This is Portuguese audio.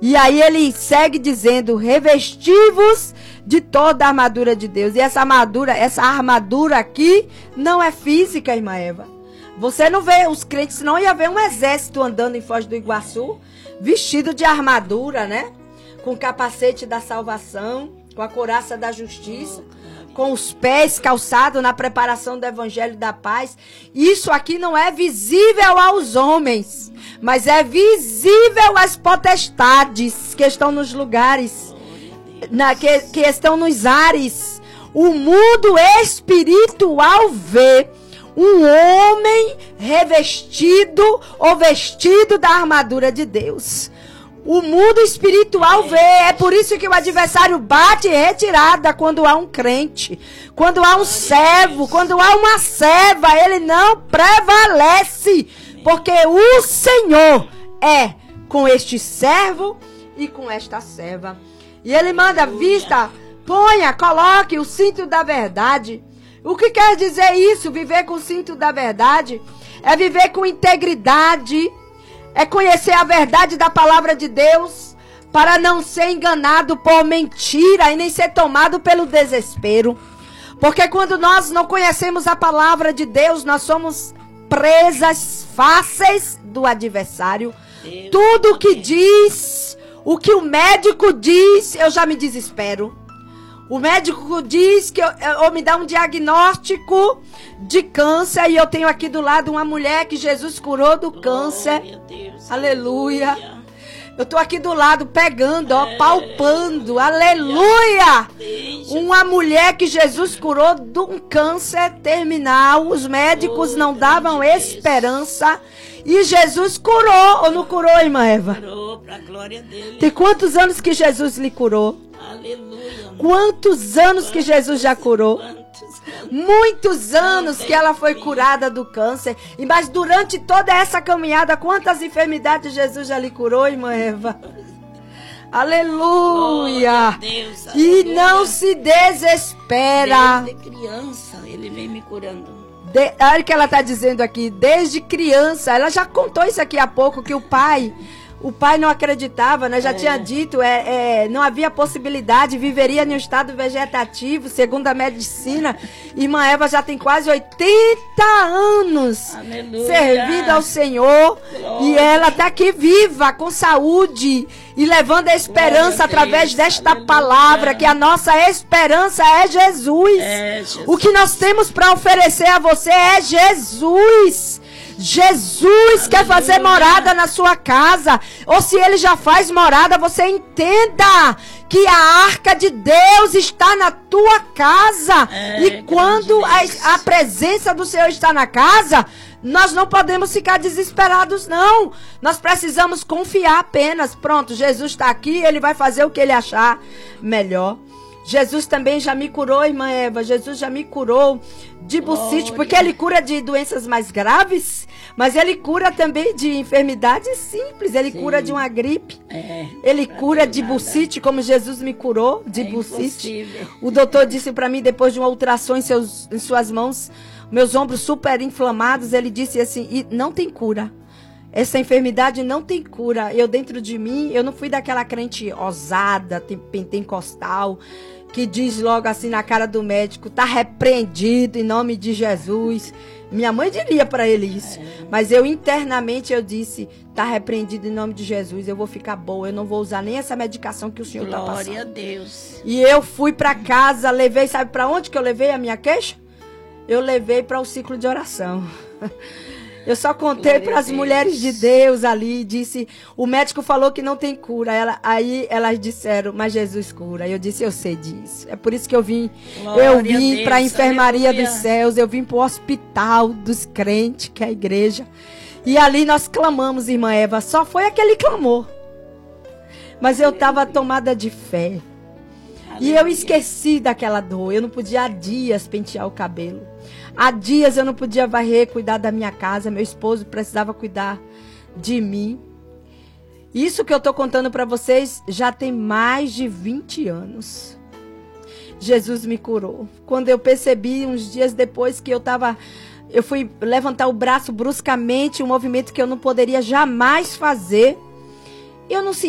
E aí ele segue dizendo, revesti-vos de toda a armadura de Deus. E essa armadura aqui não é física, irmã Eva. Você não vê os crentes, senão ia ver um exército andando em Foz do Iguaçu, vestido de armadura, né? Com o capacete da salvação, com a couraça da justiça, com os pés calçados na preparação do evangelho da paz. Isso aqui não é visível aos homens, mas é visível às potestades que estão nos lugares, que estão nos ares. O mundo espiritual vê um homem revestido ou vestido da armadura de Deus. O mundo espiritual vê. É por isso que o adversário bate retirada quando há um crente, quando há um servo, quando há uma serva. Ele não prevalece, porque o Senhor é com este servo e com esta serva. E ele manda, vista, ponha, coloque o cinto da verdade. O que quer dizer isso? Viver com o cinto da verdade é viver com integridade, é conhecer a verdade da palavra de Deus, para não ser enganado por mentira e nem ser tomado pelo desespero. Porque quando nós não conhecemos a palavra de Deus, nós somos presas fáceis do adversário. Tudo o que diz, o que o médico diz, eu já me desespero. O médico diz que eu me dá um diagnóstico de câncer e eu tenho aqui do lado uma mulher que Jesus curou do câncer. Deus, aleluia. Eu estou aqui do lado pegando, ó, palpando. Aleluia. Uma mulher que Jesus curou de um câncer terminal. Os médicos não davam esperança. E Jesus curou, ou não curou, irmã Eva? Curou, para a glória dele. Tem quantos anos que Jesus lhe curou? Aleluia. Quantos anos que Jesus já curou? Muitos anos que ela foi curada do câncer. Mas durante toda essa caminhada, quantas enfermidades Jesus já lhe curou, irmã Eva? Aleluia! Deus, e não se desespera. Desde criança ele vem me curando. Olha o que ela está dizendo aqui. Desde criança. Ela já contou isso aqui há pouco, que o pai não acreditava, né? Já tinha dito, não havia possibilidade, viveria em um estado vegetativo, segundo a medicina. Irmã Eva já tem quase 80 anos. Aleluia. Servida ao Senhor. Glória. E ela está aqui viva, com saúde, e levando a esperança através desta palavra, que a nossa esperança é Jesus. Jesus. O que nós temos para oferecer a você é Jesus. Jesus quer fazer morada na sua casa. Ou se ele já faz morada, você entenda que a arca de Deus está na tua casa. E quando a presença do Senhor está na casa, nós não podemos ficar desesperados, não. Nós precisamos confiar apenas. Pronto, Jesus está aqui, ele vai fazer o que ele achar melhor. Jesus também já me curou, irmã Eva. Jesus já me curou de bursite, porque ele cura de doenças mais graves, mas ele cura também de enfermidades simples. Ele cura de uma gripe. Ele cura de bursite, como Jesus me curou de bursite. O doutor disse para mim, depois de uma ultrassom em suas mãos, meus ombros super inflamados, ele disse assim, e não tem cura. Essa enfermidade não tem cura. Eu dentro de mim, eu não fui daquela crente ousada, pentecostal, que diz logo assim na cara do médico, tá repreendido em nome de Jesus. Minha mãe diria para ele isso. Mas eu internamente eu disse, tá repreendido em nome de Jesus, eu vou ficar boa, eu não vou usar nem essa medicação que o Senhor tá passando. Glória a Deus. E eu fui para casa, levei, sabe para onde que eu levei a minha queixa? Eu levei para o ciclo de oração. Eu só contei para as mulheres de Deus ali, disse, o médico falou que não tem cura. Aí elas disseram, mas Jesus cura. Eu disse, eu sei disso. É por isso que eu vim para a enfermaria dos céus, eu vim para o hospital dos crentes, que é a igreja. E ali nós clamamos, irmã Eva, só foi aquele clamor. Mas eu estava tomada de fé. E eu esqueci daquela dor. Eu não podia há dias pentear o cabelo. Há dias eu não podia varrer, cuidar da minha casa. Meu esposo precisava cuidar de mim. Isso que eu estou contando para vocês já tem mais de 20 anos. Jesus me curou. Quando eu percebi, uns dias depois, que eu fui levantar o braço bruscamente, um movimento que eu não poderia jamais fazer. Eu não senti